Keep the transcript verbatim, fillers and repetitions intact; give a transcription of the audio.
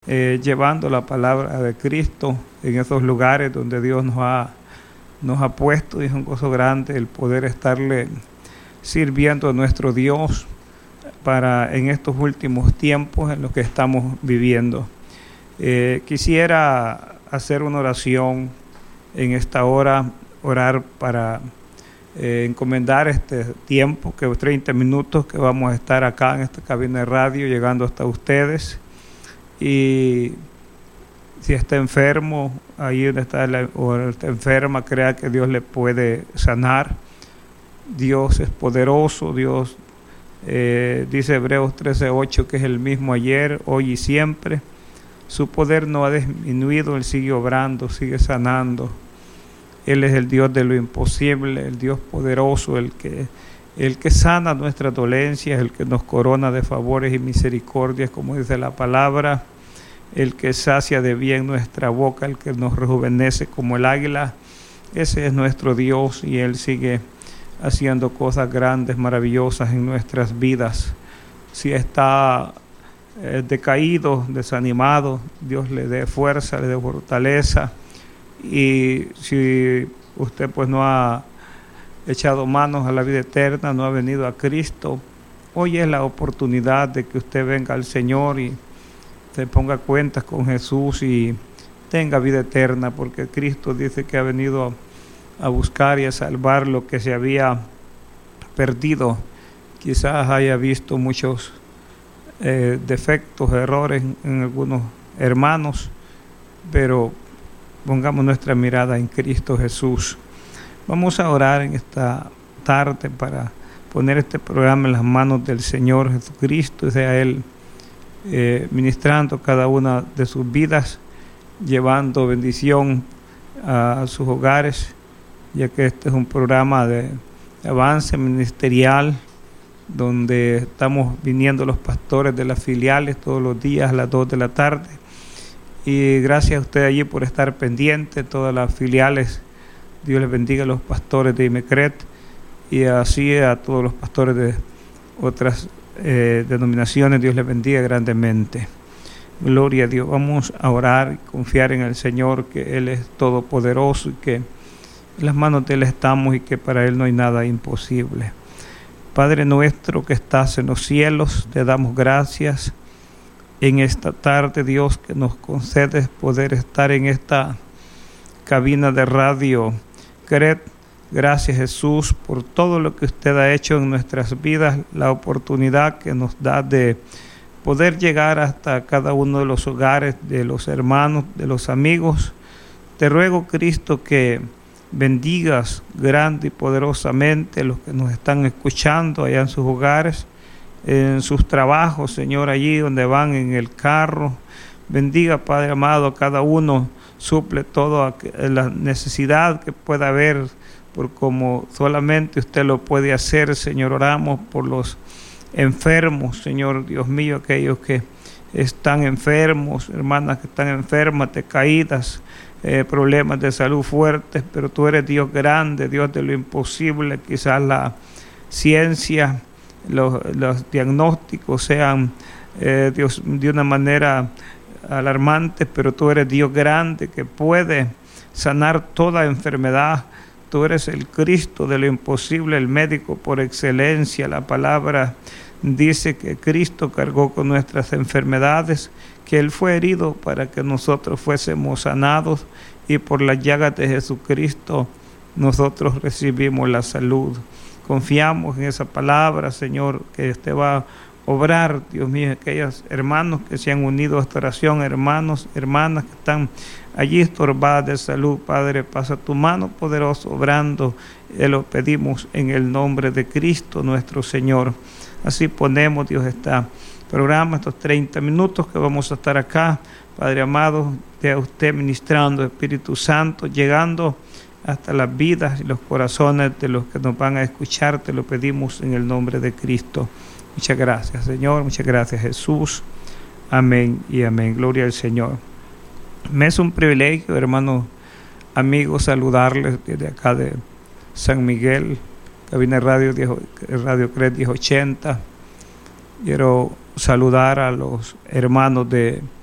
eh, llevando la palabra de Cristo en esos lugares donde Dios nos ha, nos ha puesto. Y es un gozo grande el poder estarle sirviendo a nuestro Dios para en estos últimos tiempos en los que estamos viviendo. Eh, quisiera hacer una oración en esta hora, orar para eh, encomendar este tiempo, que treinta minutos que vamos a estar acá en esta cabina de radio, llegando hasta ustedes. Y si está enfermo, ahí donde está, la, o está enferma, crea que Dios le puede sanar. Dios es poderoso, Dios eh, dice Hebreos trece ocho que es el mismo ayer, hoy y siempre. Su poder no ha disminuido, Él sigue obrando, sigue sanando. Él es el Dios de lo imposible, el Dios poderoso, el que, el que sana nuestras dolencias, el que nos corona de favores y misericordias, como dice la palabra, el que sacia de bien nuestra boca, el que nos rejuvenece como el águila. Ese es nuestro Dios y Él sigue haciendo cosas grandes, maravillosas en nuestras vidas. Si está eh, decaído, desanimado, Dios le dé fuerza, le dé fortaleza. Y si usted pues no ha echado manos a la vida eterna, no ha venido a Cristo, hoy es la oportunidad de que usted venga al Señor y se ponga cuentas con Jesús y tenga vida eterna, porque Cristo dice que ha venido a buscar y a salvar lo que se había perdido. Quizás haya visto muchos eh, defectos, errores en, en algunos hermanos, pero pongamos nuestra mirada en Cristo Jesús. Vamos a orar en esta tarde para poner este programa en las manos del Señor Jesucristo y sea Él eh, ministrando cada una de sus vidas, llevando bendición a, a sus hogares, ya que este es un programa de avance ministerial donde estamos viniendo los pastores de las filiales todos los días a las dos de la tarde. Y gracias a usted allí por estar pendiente, todas las filiales. Dios les bendiga a los pastores de IMECRET y así a todos los pastores de otras eh, denominaciones. Dios les bendiga grandemente. Gloria a Dios. Vamos a orar y confiar en el Señor, que Él es todopoderoso y que en las manos de Él estamos y que para Él no hay nada imposible. Padre nuestro que estás en los cielos, te damos gracias en esta tarde, Dios, que nos concedes poder estar en esta cabina de radio. Gracias, Jesús, por todo lo que usted ha hecho en nuestras vidas, la oportunidad que nos da de poder llegar hasta cada uno de los hogares de los hermanos, de los amigos. Te ruego, Cristo, que bendigas grande y poderosamente los que nos están escuchando allá en sus hogares, en sus trabajos, Señor, allí donde van en el carro. Bendiga, Padre amado, a cada uno, suple toda la necesidad que pueda haber, por como solamente usted lo puede hacer, Señor. Oramos por los enfermos, Señor, Dios mío, aquellos que están enfermos, hermanas que están enfermas, decaídas, eh, problemas de salud fuertes, pero tú eres Dios grande, Dios de lo imposible. Quizás la ciencia, Los, los diagnósticos sean eh, Dios, de una manera alarmante, pero tú eres Dios grande que puede sanar toda enfermedad. Tú eres el Cristo de lo imposible, el médico por excelencia. La palabra dice que Cristo cargó con nuestras enfermedades, que Él fue herido para que nosotros fuésemos sanados y por las llagas de Jesucristo nosotros recibimos la salud. Confiamos en esa palabra, Señor, que usted va a obrar, Dios mío, aquellos hermanos que se han unido a esta oración, hermanos, hermanas que están allí estorbadas de salud. Padre, pasa tu mano poderosa obrando, y lo pedimos en el nombre de Cristo nuestro Señor. Así ponemos, Dios, este programa, estos treinta minutos que vamos a estar acá, Padre amado, de usted ministrando, Espíritu Santo, llegando hasta las vidas y los corazones de los que nos van a escuchar. Te lo pedimos en el nombre de Cristo. Muchas gracias, Señor. Muchas gracias, Jesús. Amén y amén. Gloria al Señor. Me es un privilegio, hermanos, amigos, saludarles desde acá de San Miguel, cabina radio, Radio Cred diez ochenta. Quiero saludar a los hermanos de